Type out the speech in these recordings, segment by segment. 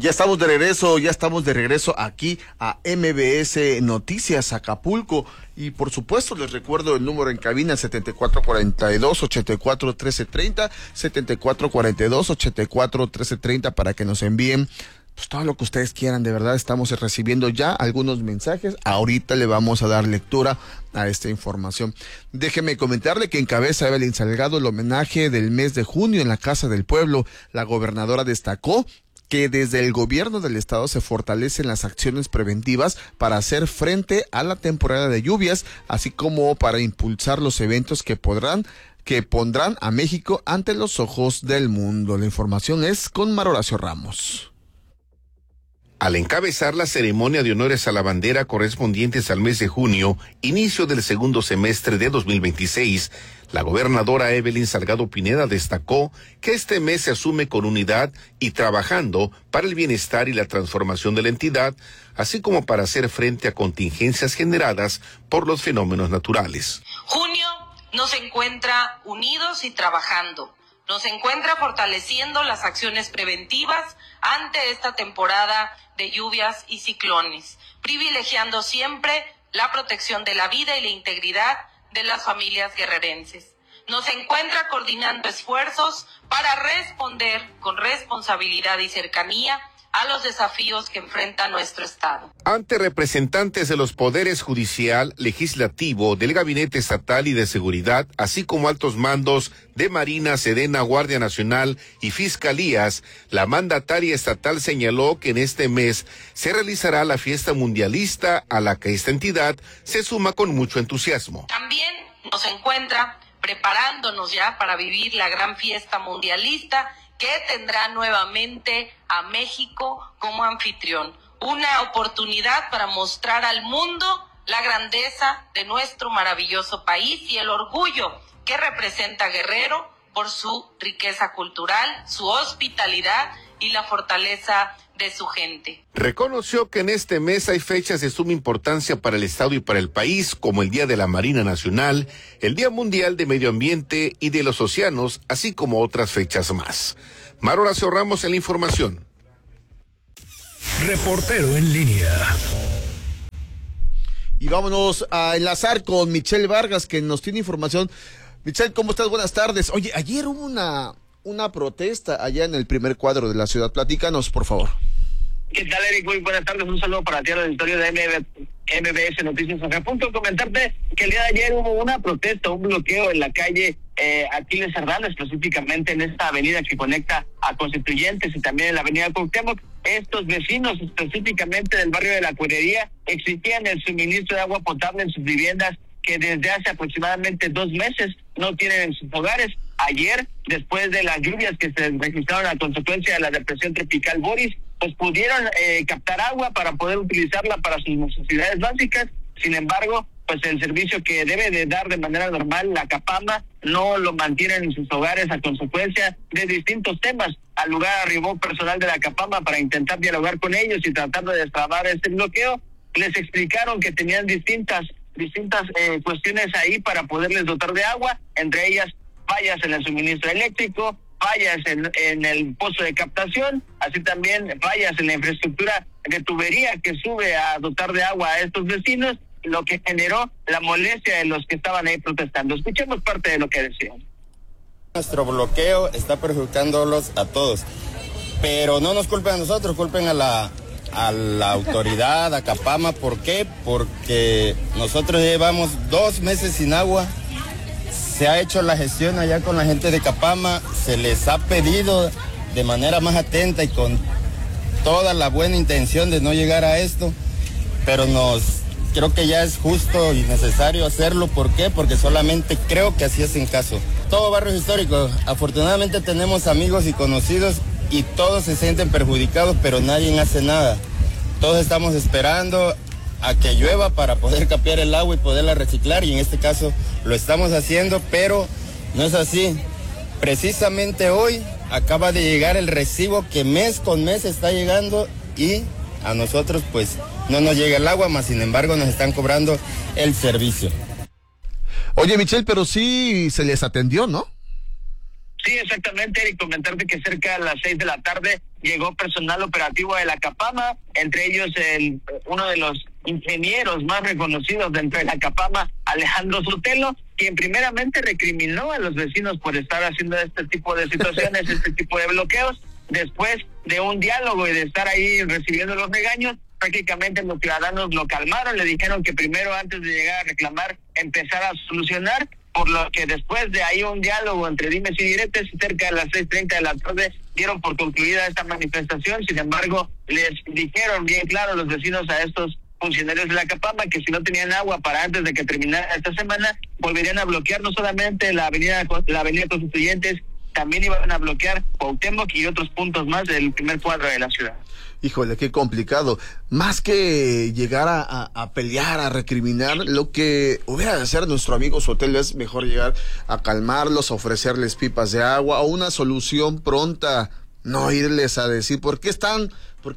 Ya estamos de regreso aquí a MBS Noticias Acapulco y por supuesto les recuerdo el número en cabina 7442-841330, 7442-841330 para que nos envíen pues todo lo que ustedes quieran. De verdad estamos recibiendo ya algunos mensajes, ahorita le vamos a dar lectura a esta información. Déjeme comentarle que encabeza Evelyn Salgado el homenaje del mes de junio en la Casa del Pueblo. La gobernadora destacó que desde el gobierno del estado se fortalecen las acciones preventivas para hacer frente a la temporada de lluvias, así como para impulsar los eventos que pondrán a México ante los ojos del mundo. La información es con Mar Horacio Ramos. Al encabezar la ceremonia de honores a la bandera correspondientes al mes de junio, inicio del segundo semestre de 2026, la gobernadora Evelyn Salgado Pineda destacó que este mes se asume con unidad y trabajando para el bienestar y la transformación de la entidad, así como para hacer frente a contingencias generadas por los fenómenos naturales. Junio nos encuentra unidos y trabajando. Nos encuentra fortaleciendo las acciones preventivas ante esta temporada de lluvias y ciclones, privilegiando siempre la protección de la vida y la integridad de las familias guerrerenses. Nos encuentra coordinando esfuerzos para responder con responsabilidad y cercanía a los desafíos que enfrenta nuestro Estado. Ante representantes de los poderes judicial, legislativo, del Gabinete Estatal y de Seguridad, así como altos mandos de Marina, Sedena, Guardia Nacional y Fiscalías, la mandataria estatal señaló que en este mes se realizará la fiesta mundialista a la que esta entidad se suma con mucho entusiasmo. También nos encuentra preparándonos ya para vivir la gran fiesta mundialista que tendrá nuevamente a México como anfitrión. Una oportunidad para mostrar al mundo la grandeza de nuestro maravilloso país y el orgullo que representa Guerrero por su riqueza cultural, su hospitalidad y la fortaleza de su gente. Reconoció que en este mes hay fechas de suma importancia para el Estado y para el país, como el Día de la Marina Nacional, el Día Mundial de Medio Ambiente y de los Océanos, así como otras fechas más. Mar Horacio Ramos en la información. Reportero en línea. Y vámonos a enlazar con Michelle Vargas, que nos tiene información. Michelle, ¿cómo estás? Buenas tardes. Oye, ayer hubo una protesta allá en el primer cuadro de la ciudad. Platícanos, por favor. ¿Qué tal, Eric? Muy buenas tardes. Un saludo para ti al auditorio de MBS Noticias. A punto de comentarte que el día de ayer hubo una protesta, un bloqueo en la calle Aquiles Cerdán, específicamente en esta avenida que conecta a Constituyentes y también en la avenida Cuauhtémoc. Estos vecinos, específicamente del barrio de la Cuerería, exigían el suministro de agua potable en sus viviendas que desde hace aproximadamente 2 meses no tienen en sus hogares. Ayer, después de las lluvias que se registraron a consecuencia de la depresión tropical Boris, pues pudieron captar agua para poder utilizarla para sus necesidades básicas. Sin embargo, pues el servicio que debe de dar de manera normal la Capama no lo mantienen en sus hogares a consecuencia de distintos temas. Al lugar arribó personal de la Capama para intentar dialogar con ellos y tratar de destrabar este bloqueo. Les explicaron que tenían distintas cuestiones ahí para poderles dotar de agua, entre ellas fallas en el suministro eléctrico, fallas en el pozo de captación, así también fallas en la infraestructura de tubería que sube a dotar de agua a estos vecinos, lo que generó la molestia de los que estaban ahí protestando. Escuchemos parte de lo que decían. Nuestro bloqueo está perjudicándolos a todos, pero no nos culpen a nosotros, culpen a la autoridad, a Capama. ¿Por qué? Porque nosotros llevamos 2 meses sin agua. Se ha hecho la gestión allá con la gente de Capama, se les ha pedido de manera más atenta y con toda la buena intención de no llegar a esto, pero creo que ya es justo y necesario hacerlo. ¿Por qué? Porque solamente creo que así hacen caso. Todo barrio histórico, afortunadamente tenemos amigos y conocidos y todos se sienten perjudicados, pero nadie hace nada. Todos estamos esperando a que llueva para poder capear el agua y poderla reciclar, y en este caso lo estamos haciendo, pero no es así. Precisamente hoy acaba de llegar el recibo que mes con mes está llegando y a nosotros pues no nos llega el agua, más sin embargo nos están cobrando el servicio. Oye, Michelle, pero sí se les atendió, ¿no? Sí, exactamente, Eric, comentarte que cerca de las 6 de la tarde llegó personal operativo de la Capama, entre ellos uno de los ingenieros más reconocidos dentro de la Capama, Alejandro Sotelo, quien primeramente recriminó a los vecinos por estar haciendo este tipo de situaciones, este tipo de bloqueos. Después de un diálogo y de estar ahí recibiendo los regaños, prácticamente los ciudadanos lo calmaron, le dijeron que primero, antes de llegar a reclamar, empezara a solucionar, por lo que después de ahí un diálogo entre dimes y diretes, cerca de las 6:30 de la tarde, dieron por concluida esta manifestación. Sin embargo, les dijeron bien claro los vecinos a estos funcionarios de la Capama que si no tenían agua para antes de que terminara esta semana, volverían a bloquear no solamente la avenida Constituyentes, también iban a bloquear Cuauhtémoc y otros puntos más del primer cuadro de la ciudad. Híjole, qué complicado. Más que llegar a pelear, a recriminar, lo que hubiera de hacer nuestro amigo Sotelo es mejor llegar a calmarlos, a ofrecerles pipas de agua o una solución pronta. No irles a decir, ¿por qué están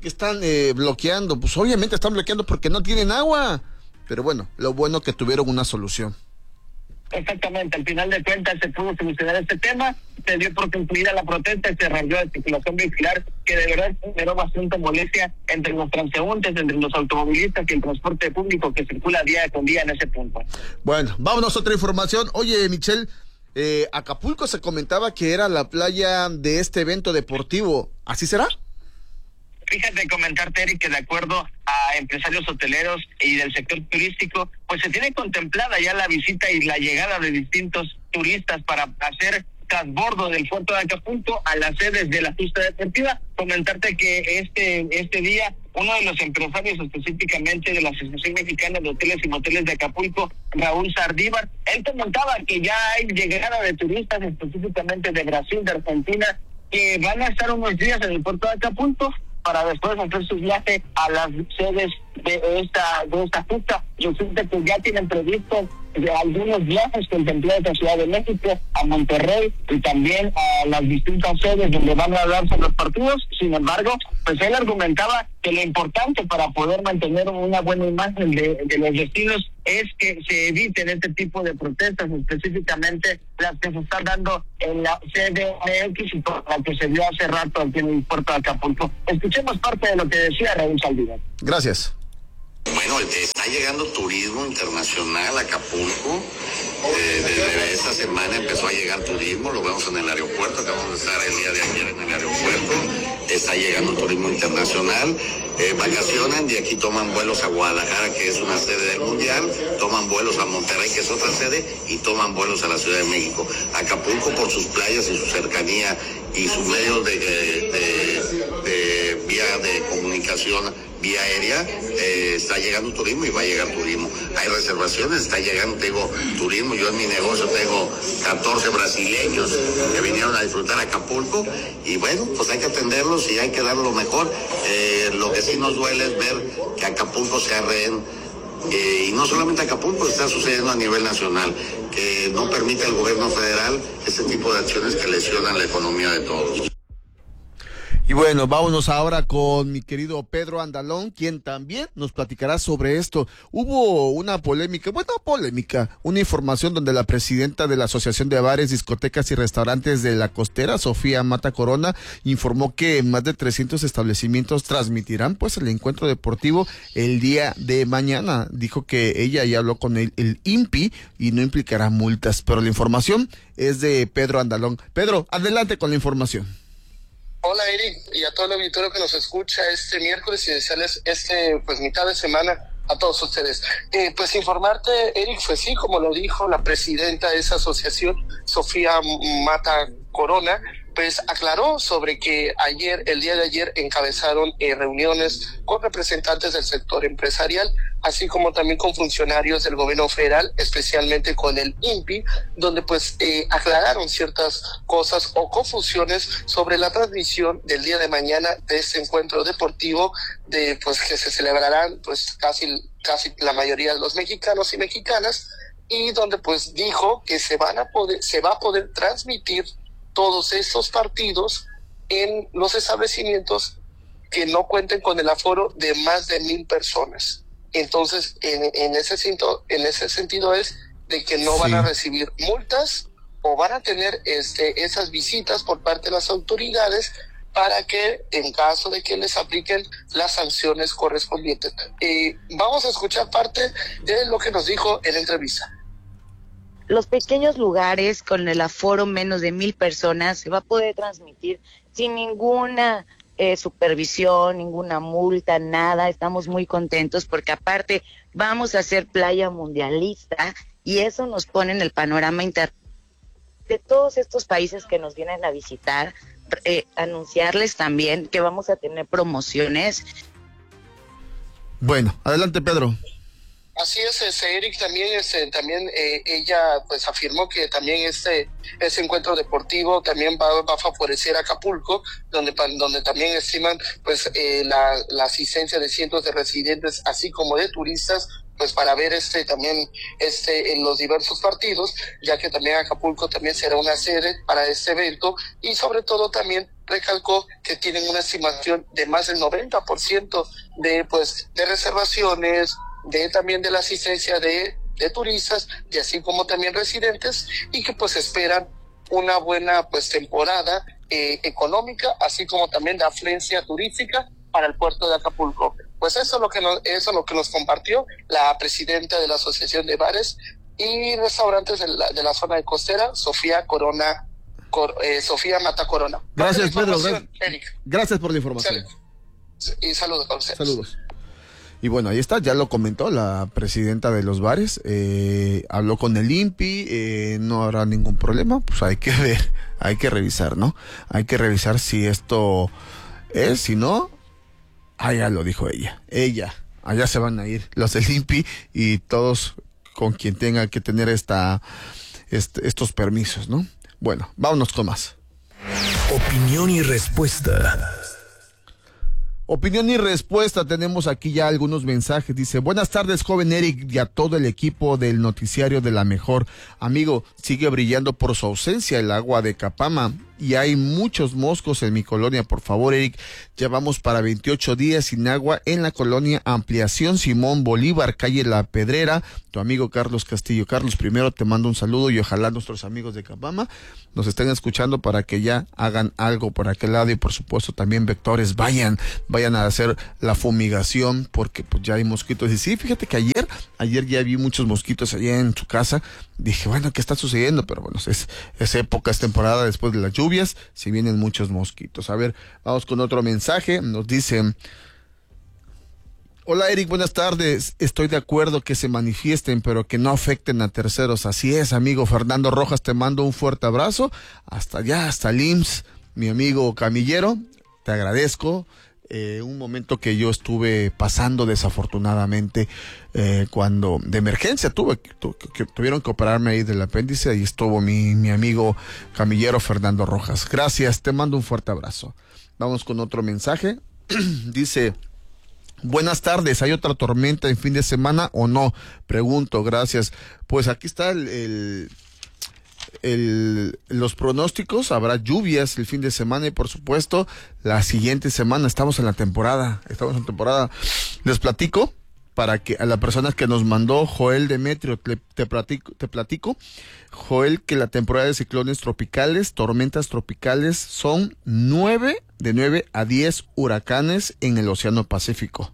bloqueando? Pues obviamente están bloqueando porque no tienen agua. Pero bueno, lo bueno que tuvieron una solución. Exactamente, al final de cuentas se pudo solucionar este tema, se dio por concluida la protesta y se arregló la circulación vehicular, que de verdad generó bastante molestia entre los transeúntes, entre los automovilistas y el transporte público que circula día con día en ese punto. Bueno, vámonos a otra información. Oye, Michelle, Acapulco se comentaba que era la playa de este evento deportivo, ¿así será? Fíjate, comentarte, Eric, que de acuerdo a empresarios hoteleros y del sector turístico, pues se tiene contemplada ya la visita y la llegada de distintos turistas para hacer transbordo del puerto de Acapulco a las sedes de la justa deportiva. Comentarte que este día uno de los empresarios específicamente de la Asociación Mexicana de Hoteles y Moteles de Acapulco, Raúl Sardívar, él comentaba que ya hay llegada de turistas específicamente de Brasil, de Argentina, que van a estar unos días en el puerto de Acapulco para después hacer su viaje a las sedes de esta justa. Yo siento que ya tienen previsto de algunos viajes contemplados a Ciudad de México, a Monterrey y también a las distintas sedes donde van a darse los partidos. Sin embargo, pues él argumentaba que lo importante para poder mantener una buena imagen de los destinos es que se eviten este tipo de protestas, específicamente las que se están dando en la CDMX y por la que se dio hace rato aquí en el puerto de Acapulco. Escuchemos parte de lo que decía Raúl Saldívar. Gracias. Bueno, está llegando turismo internacional a Acapulco. Desde esta semana empezó a llegar turismo, lo vemos en el aeropuerto, acabamos de estar el día de ayer en el aeropuerto. Está llegando turismo internacional. Vacacionan, de aquí toman vuelos a Guadalajara, que es una sede del Mundial, toman vuelos a Monterrey, que es otra sede, y toman vuelos a la Ciudad de México. Acapulco, por sus playas y su cercanía y sus medios de vía de comunicación, vía aérea, está llegando turismo y va a llegar turismo. Hay reservaciones, está llegando, tengo turismo. Yo en mi negocio tengo 14 brasileños que vinieron a disfrutar Acapulco y bueno, pues hay que atenderlos y hay que dar lo mejor. Lo que sí nos duele es ver que Acapulco sea rehén. Y no solamente Acapulco, está sucediendo a nivel nacional, que no permite al gobierno federal ese tipo de acciones que lesionan la economía de todos. Y bueno, vámonos ahora con mi querido Pedro Andalón, quien también nos platicará sobre esto. Hubo una una información donde la presidenta de la Asociación de Bares, Discotecas y Restaurantes de la Costera, Sofía Mata Corona, informó que más de 300 establecimientos transmitirán pues el encuentro deportivo el día de mañana. Dijo que ella ya habló con el INPI y no implicará multas, pero la información es de Pedro Andalón. Pedro, adelante con la información. Hola Eric, y a todo el auditorio que nos escucha este miércoles y desearles pues mitad de semana a todos ustedes. Pues informarte, Eric, pues sí, como lo dijo la presidenta de esa asociación, Sofía Mata Corona, pues aclaró sobre que el día de ayer encabezaron reuniones con representantes del sector empresarial, así como también con funcionarios del gobierno federal, especialmente con el INPI, donde pues aclararon ciertas cosas o confusiones sobre la transmisión del día de mañana de este encuentro deportivo pues que se celebrarán pues casi la mayoría de los mexicanos y mexicanas, y donde pues dijo que se va a poder transmitir todos estos partidos en los establecimientos que no cuenten con el aforo de más de 1,000 personas. Entonces, en ese sentido es de que no van a recibir multas o van a tener esas visitas por parte de las autoridades para que en caso de que les apliquen las sanciones correspondientes. Vamos a escuchar parte de lo que nos dijo en la entrevista. Los pequeños lugares con el aforo menos de 1,000 personas se va a poder transmitir sin ninguna supervisión, ninguna multa, nada. Estamos muy contentos porque aparte vamos a hacer playa mundialista y eso nos pone en el panorama de todos estos países que nos vienen a visitar. Anunciarles también que vamos a tener promociones. Bueno, adelante, Pedro. Así es, Eric, también ella pues afirmó que también ese encuentro deportivo también va a favorecer a Acapulco, donde también estiman pues la asistencia de cientos de residentes así como de turistas, pues para ver también en los diversos partidos, ya que también Acapulco también será una sede para este evento, y sobre todo también recalcó que tienen una estimación de más del 90% de reservaciones, también de la asistencia de turistas y así como también residentes, y que pues esperan una buena pues temporada económica, así como también de afluencia turística para el puerto de Acapulco. Pues eso es lo que nos compartió la presidenta de la Asociación de Bares y Restaurantes de la zona de costera, Sofía Mata Corona. Gracias, Pedro. Eric. Gracias por la información. Y saludos a ustedes. Saludos. Y bueno, ahí está, ya lo comentó la presidenta de los bares, habló con el INPI, no habrá ningún problema, pues hay que ver, hay que revisar, ¿no? Hay que revisar si esto es, si no, allá lo dijo ella, allá se van a ir los del INPI y todos con quien tenga que tener estos permisos, ¿no? Bueno, vámonos con más. Opinión y respuesta. Opinión y respuesta, tenemos aquí ya algunos mensajes. Dice, buenas tardes, joven Eric, y a todo el equipo del noticiario de La Mejor. Amigo, sigue brillando por su ausencia el agua de Capama y hay muchos moscos en mi colonia. Por favor, Eric, ya vamos para 28 días sin agua en la colonia Ampliación Simón Bolívar, calle La Pedrera. Tu amigo Carlos Castillo. Carlos, primero te mando un saludo y ojalá nuestros amigos de Capama nos estén escuchando para que ya hagan algo por aquel lado, y por supuesto también vectores, vayan a hacer la fumigación porque pues ya hay mosquitos. Y sí, fíjate que ayer ya vi muchos mosquitos allá en su casa. Dije, bueno, ¿qué está sucediendo? Pero bueno, es época, es temporada después de las lluvias, si vienen muchos mosquitos. A ver, vamos con otro mensaje. Nos dicen, hola Eric, buenas tardes. Estoy de acuerdo que se manifiesten, pero que no afecten a terceros. Así es, amigo Fernando Rojas, te mando un fuerte abrazo. Hasta allá, hasta el IMSS, mi amigo camillero, te agradezco. Un momento que yo estuve pasando desafortunadamente cuando de emergencia tuvieron que operarme ahí del apéndice. Ahí estuvo mi amigo camillero Fernando Rojas. Gracias, te mando un fuerte abrazo. Vamos con otro mensaje. Dice, buenas tardes, ¿hay otra tormenta en fin de semana o no? Pregunto, gracias. Pues aquí está los pronósticos. Habrá lluvias el fin de semana y por supuesto la siguiente semana. Estamos en temporada. Les platico para que a la persona que nos mandó Joel Demetrio, te platico, Joel, que la temporada de ciclones tropicales, tormentas tropicales, son 9 a 10 huracanes en el Océano Pacífico.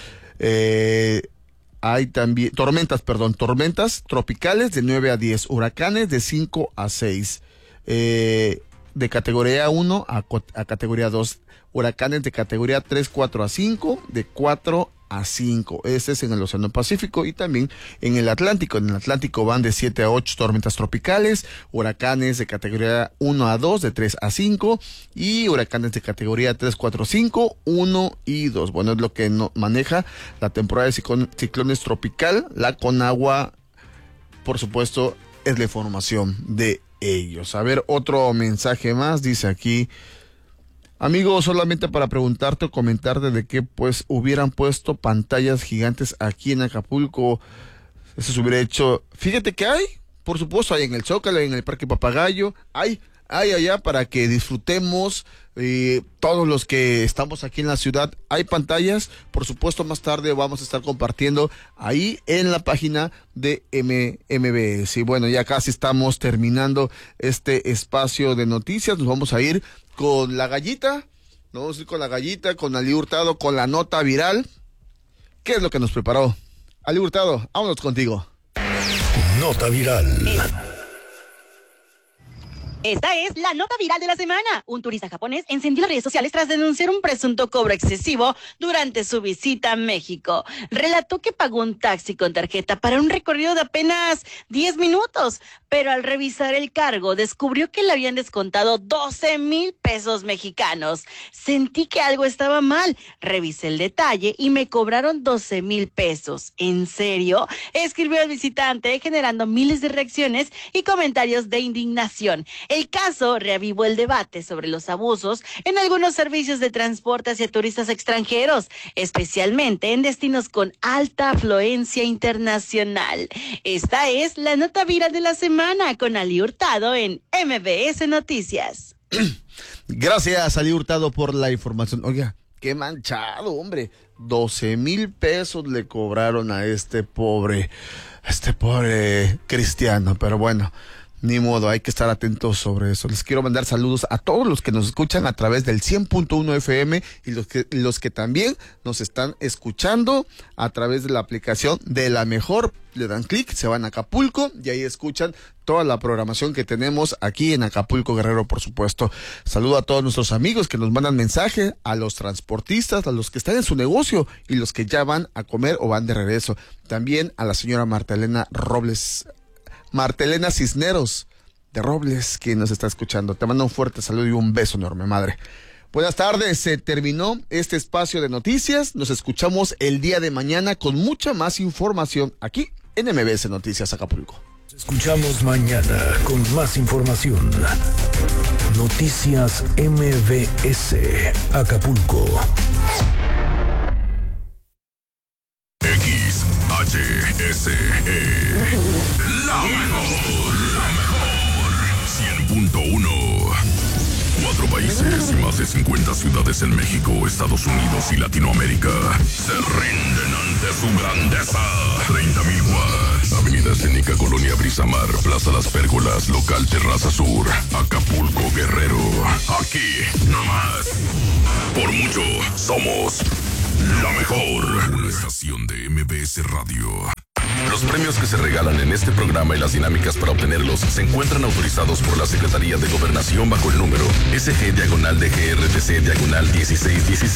Hay también tormentas tropicales de 9 a 10, huracanes de 5 a 6, de categoría 1 a categoría 2, huracanes de categoría 3, 4 a 5, de 4 a 5. Ese es en el Océano Pacífico y también en el Atlántico. En el Atlántico van de 7 a 8 tormentas tropicales, huracanes de categoría 1 a 2, de 3 a 5 y huracanes de categoría 3, 4, 5, 1 y 2. Bueno, es lo que maneja la temporada de ciclones tropical. La Conagua, por supuesto, es la información de ellos. A ver, otro mensaje más, dice aquí: amigo, solamente para preguntarte o comentarte de que pues hubieran puesto pantallas gigantes aquí en Acapulco, eso se hubiera hecho. Fíjate que hay, por supuesto, hay en el Zócalo, en el Parque Papagayo, hay allá para que disfrutemos, todos los que estamos aquí en la ciudad, hay pantallas. Por supuesto, más tarde vamos a estar compartiendo ahí en la página de MBS. Y bueno, ya casi estamos terminando este espacio de noticias. Nos vamos a ir con la gallita Nos vamos a ir con la gallita, con Ali Hurtado, con la nota viral. ¿Qué es lo que nos preparó? Ali Hurtado, vámonos contigo. Nota viral. Esta es la nota viral de la semana. Un turista japonés encendió las redes sociales tras denunciar un presunto cobro excesivo durante su visita a México. Relató que pagó un taxi con tarjeta para un recorrido de apenas 10 minutos, pero al revisar el cargo descubrió que le habían descontado 12,000 pesos mexicanos. Sentí que algo estaba mal. Revisé el detalle y me cobraron 12,000 pesos. ¿En serio?, escribió el visitante, generando miles de reacciones y comentarios de indignación. El caso reavivó el debate sobre los abusos en algunos servicios de transporte hacia turistas extranjeros, especialmente en destinos con alta afluencia internacional. Esta es la nota viral de la semana con Ali Hurtado en MBS Noticias. Gracias, Ali Hurtado, por la información. Oiga, qué manchado, hombre. 12,000 pesos le cobraron a este pobre cristiano, pero bueno. Ni modo, hay que estar atentos sobre eso. Les quiero mandar saludos a todos los que nos escuchan a través del 100.1 FM y los que también nos están escuchando a través de la aplicación de La Mejor. Le dan clic, se van a Acapulco y ahí escuchan toda la programación que tenemos aquí en Acapulco, Guerrero, por supuesto. Saludo a todos nuestros amigos que nos mandan mensaje, a los transportistas, a los que están en su negocio y los que ya van a comer o van de regreso. También a la señora Martelena Cisneros de Robles, quien nos está escuchando. Te mando un fuerte saludo y un beso enorme, madre. Buenas tardes, se terminó este espacio de noticias. Nos escuchamos el día de mañana con mucha más información aquí en MBS Noticias Acapulco. Nos escuchamos mañana con más información. Noticias MBS Acapulco. XHSE. La mejor. 100.1. 4 países y más de 50 ciudades en México, Estados Unidos y Latinoamérica se rinden ante su grandeza. 30,000 watts. Avenida Escénica, Colonia Brisamar, Plaza Las Pérgolas, Local Terraza Sur, Acapulco, Guerrero. Aquí, nomás. Por mucho, somos la mejor. Una estación de MBS Radio. Los premios que se regalan en este programa y las dinámicas para obtenerlos se encuentran autorizados por la Secretaría de Gobernación bajo el número SG/DGRTC/1616.